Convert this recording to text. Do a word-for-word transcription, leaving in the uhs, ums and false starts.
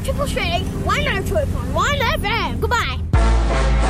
triple shredding, one oh two point one F M. Goodbye.